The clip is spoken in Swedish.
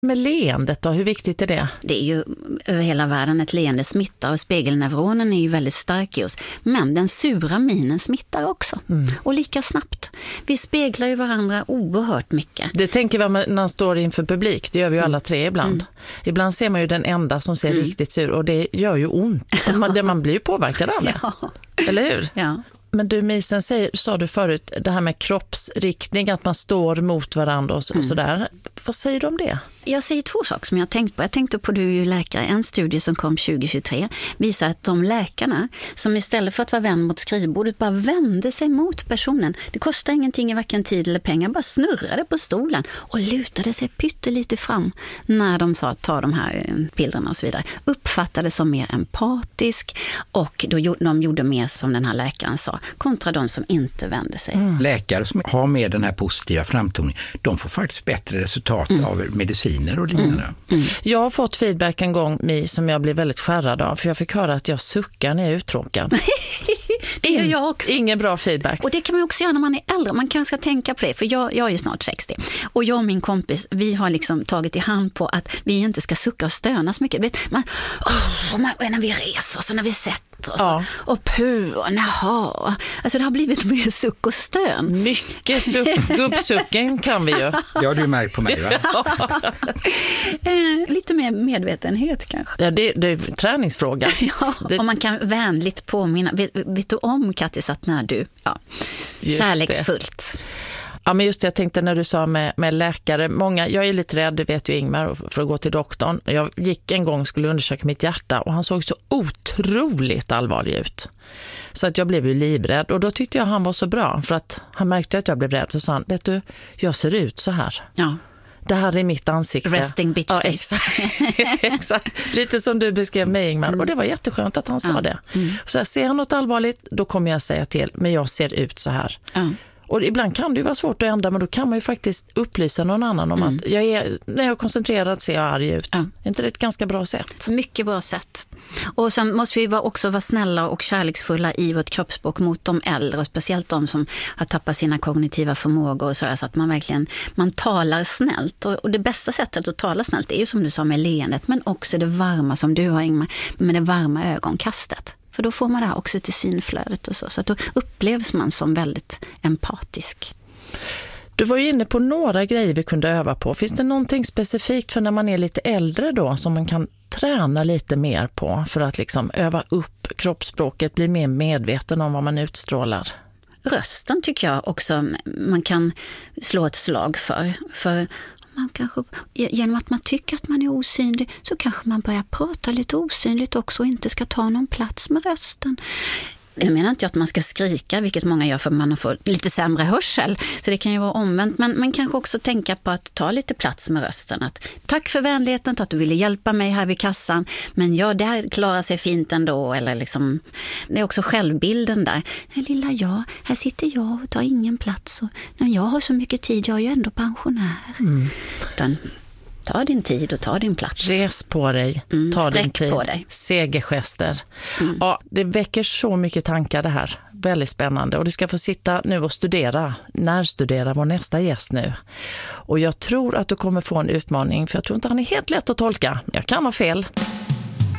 Med leendet då, hur viktigt är det? Det är ju över hela världen ett leende smittar och spegelneuronen är ju väldigt stark i oss. Men den sura minen smittar också. Och lika snabbt. Vi speglar ju varandra oerhört mycket. Det tänker vi när man står inför publik. Det gör vi ju alla tre ibland. Ibland ser man ju den enda som ser riktigt sur och det gör ju ont. Man blir ju påverkad av det. Ja. Eller hur? Ja. Men du Misen, sa du förut, det här med kroppsriktning, att man står mot varandra och sådär. Vad säger du om det? Jag säger två saker som jag har tänkt på. Jag tänkte på, du är ju läkare, en studie som kom 2023 visar att de läkarna som istället för att vara vänd mot skrivbordet bara vände sig mot personen. Det kostar ingenting i varken tid eller pengar, bara snurrade på stolen och lutade sig pyttelite fram när de sa att ta de här bilderna och så vidare. Uppfattades som mer empatisk och då de gjorde mer som den här läkaren sa, kontra de som inte vände sig. Läkare som har med den här positiva framtoningen, de får faktiskt bättre resultat av mediciner och liknande. Jag har fått feedback en gång som jag blev väldigt skärrad av, för jag fick höra att jag suckar när jag är uttråkad. Det gör jag också. Ingen bra feedback. Och det kan man också göra när man är äldre. Man kanske ska tänka på det, för jag är ju snart 60. Och jag och min kompis, vi har liksom tagit i hand på att vi inte ska sucka och stöna så mycket. När vi reser och så när vi sätter oss och jaha. Alltså det har blivit mer suck och stön. Mycket gubbsucken kan vi ju. Ja, du märkt på mig, va? Lite mer medvetenhet kanske. Ja, det är träningsfråga. Och man kan vänligt påminna. Vet du om, Kattis, att när du kärleksfullt. Ja, men just det, jag tänkte när du sa med läkare, jag är lite rädd, det vet ju Ingmar, för att gå till doktorn. Jag gick en gång och skulle undersöka mitt hjärta och han såg så otroligt allvarlig ut. Så att jag blev ju livrädd och då tyckte jag han var så bra, för att han märkte att jag blev rädd, så sa han, vet du, jag ser ut så här. Ja. Det här är mitt ansikte. Resting bitch face. Exakt. Lite som du beskrev mig, Ingmar. Och det var jätteskönt att han sa det. Så jag ser något allvarligt, då kommer jag säga till, men jag ser ut så här. Och ibland kan det ju vara svårt att ändra, men då kan man ju faktiskt upplysa någon annan om att när jag är koncentrerad ser jag arg ut. Är inte det ett ganska bra sätt? Mycket bra sätt. Och sen måste vi också vara snälla och kärleksfulla i vårt kroppsspråk mot de äldre, och speciellt de som har tappat sina kognitiva förmågor och så att man verkligen talar snällt. Och det bästa sättet att tala snällt är ju som du sa med leendet, men också det varma som du har, Ingmar, med det varma ögonkastet. För då får man det här också till synflödet och så att då upplevs man som väldigt empatisk. Du var ju inne på några grejer vi kunde öva på. Finns det någonting specifikt för när man är lite äldre då som man kan träna lite mer på för att liksom öva upp kroppsspråket, bli mer medveten om vad man utstrålar? Rösten tycker jag också man kan slå ett slag för man kanske, genom att man tycker att man är osynlig, så kanske man börjar prata lite osynligt också och inte ska ta någon plats med rösten. Jag menar inte att man ska skrika, vilket många gör för man får lite sämre hörsel. Så det kan ju vara omvänt. Men kanske också tänka på att ta lite plats med rösten. Att, tack för vänligheten, att du ville hjälpa mig här vid kassan. Men det här klarar sig fint ändå. Eller liksom, det är också självbilden där. Lilla jag, här sitter jag och tar ingen plats. Och jag har så mycket tid, jag är ju ändå pensionär. Utan, ta din tid och ta din plats. Res på dig, ta din tid. På dig. Segergester. Ja, det väcker så mycket tankar det här. Väldigt spännande. Och du ska få sitta nu och närstudera vår nästa gäst nu. Och jag tror att du kommer få en utmaning, för jag tror inte han är helt lätt att tolka. Jag kan ha fel.